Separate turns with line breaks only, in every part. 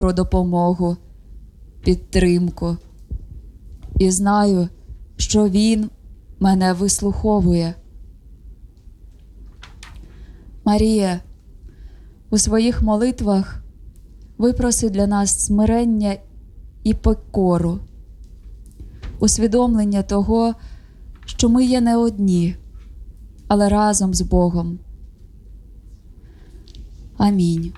про допомогу, підтримку. І знаю, що Він мене вислуховує. Марія, у своїх молитвах випроси для нас смирення і покору, усвідомлення того, що ми є не одні, але разом з Богом. Амінь.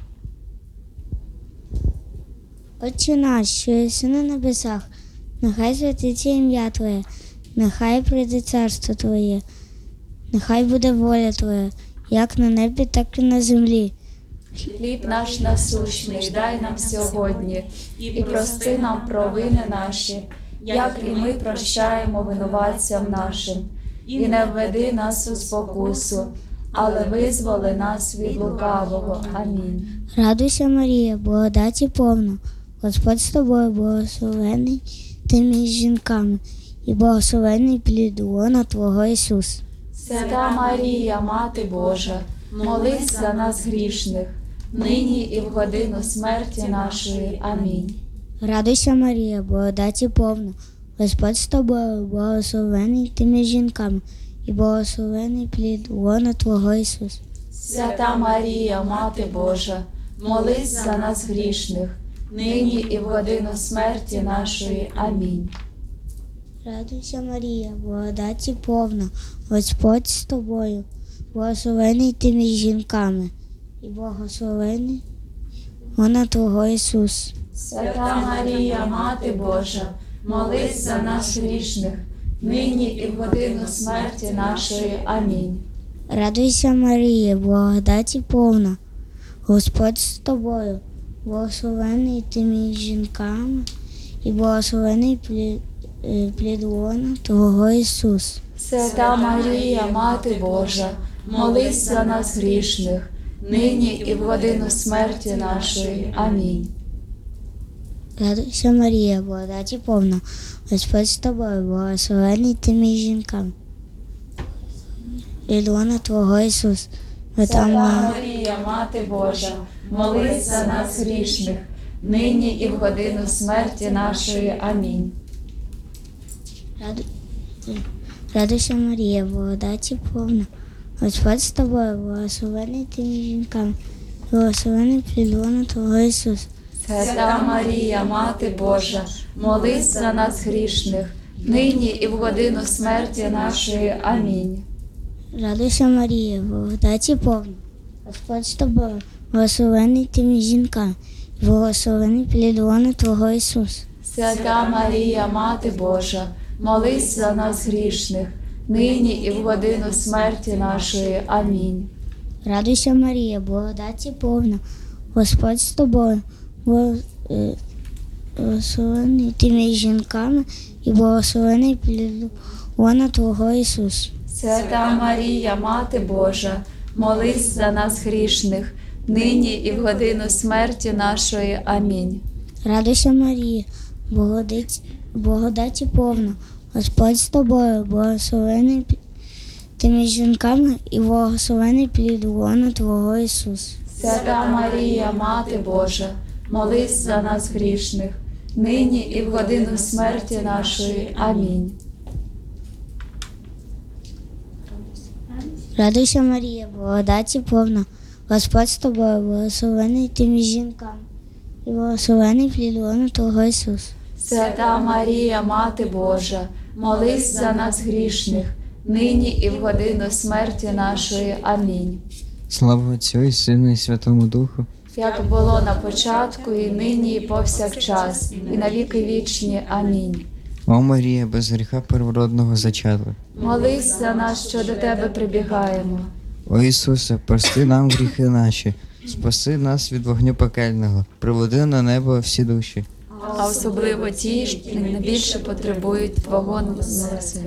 Отче наш, що єси на небесах, нехай святиться ім'я Твоє, нехай прийде царство Твоє, нехай буде воля Твоя, як на небі, так і на землі.
Хліб наш насущний дай нам сьогодні, і прости нам провини наші, як і ми прощаємо винуватцям нашим. І не введи нас у спокусу, але визволи нас від лукавого. Амінь.
Радуйся, Марія, благодаті повна, Господь з тобою, благословений ти між жінками, і благословений плід лона Твого Ісус.
Свята Марія, Мати Божа, молись за нас грішних, нині і в годину смерті нашої. Амінь.
Радуйся, Марія, благодаті повна, Господь з тобою, благословений ти між жінками, і благословений плід лона Твого Ісус.
Свята Марія, Мати Божа, молись за нас грішних, нині і в годину смерті нашої. Амінь.
Радуйся, Марія, благодаті повна, Господь з тобою, благословений ти між жінками, і благословений лона Твого Ісус.
Свята Марія, Мати Божа, молись за нас грішних, нині і в годину смерті нашої. Амінь.
Радуйся, Марія, благодаті повна, Господь з тобою, благословений ти між жінками, і благословений плід лона Твого Ісус.
Свята Марія, Мати Божа, молись за нас грішних, нині і в годину смерті нашої. Амінь.
Радуйся, Марія, благодаті повна, Господь з тобою, благословений ти між жінками, плід лона Твого Ісус.
Свята Марія, Мати Божа, молись за нас грішних, нині і в годину смерті нашої. Амінь.
Радуйся, Марія, благодаті повна, Господь з тобою, благословений ти між жінками, благословений плід лона Твого Ісус.
Свята Марія, Мати Божа, молись за нас грішних, нині і в годину смерті нашої. Амінь.
Радуйся, Марія, благодаті повна, Господь з тобою, благословений ти між жінками, благословений плід лона Твого Ісус.
Свята Марія, Мати Божа, молись за нас грішних, нині і в годину смерті нашої. Амінь.
Радуйся, Марія, благодаті повна, Господь з тобою, благословений ти між жінками, і благословений плід лона Твого Ісус.
Свята Марія, Мати Божа, молись за нас грішних, нині і в годину смерті нашої. Амінь.
Радуйся, Марія, благодаті повна, Господь з тобою, благословений ти між жінками, і благословений плід лона Твого Ісус.
Свята Марія, Мати Божа, молись за нас грішних, нині і в годину смерті нашої. Амінь.
Радуйся, Марія, благодаті повна, Господь з тобою, благословений ти між жінками, і благословений плід лона Твого Ісус.
Свята Марія, Мати Божа, молись за нас грішних, нині і в годину смерті нашої. Амінь.
Слава Отцю і Сину і Святому Духу.
Як було на початку, і нині, і повсякчас, і на віки вічні. Амінь.
О Марія, без гріха первородного зачатка.
Молись за нас, що до Тебе прибігаємо.
О Ісусе, прости нам гріхи наші, спаси нас від вогню пекельного, приведи на небо всі душі.
А особливо ті, що найбільше потребують Твого милосердя.